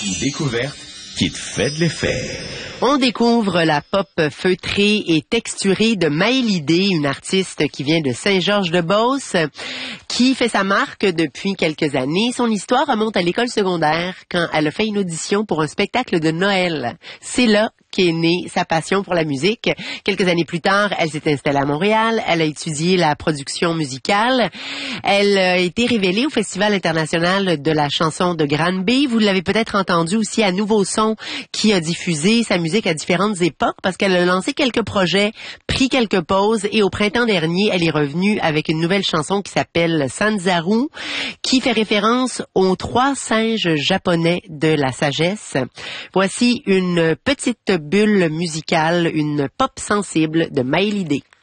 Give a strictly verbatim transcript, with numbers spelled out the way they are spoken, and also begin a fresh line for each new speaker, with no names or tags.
Une découverte qui te fait de l'effet.
On découvre la pop feutrée et texturée de Maëlydé, une artiste qui vient de Saint-Georges-de-Beauce, qui fait sa marque depuis quelques années. Son histoire remonte à l'école secondaire quand elle a fait une audition pour un spectacle de Noël. C'est là qu'est née sa passion pour la musique. Quelques années plus tard, elle s'est installée à Montréal. Elle a étudié la production musicale. Elle a été révélée au Festival international de la chanson de Granby. Vous l'avez peut-être entendu aussi à Nouveau Son, qui a diffusé sa musique à différentes époques parce qu'elle a lancé quelques projets, pris quelques pauses et au printemps dernier, elle est revenue avec une nouvelle chanson qui s'appelle Sanzaru, qui fait référence aux trois singes japonais de la sagesse. Voici une petite bulle musicale, une pop sensible de Maëlydé.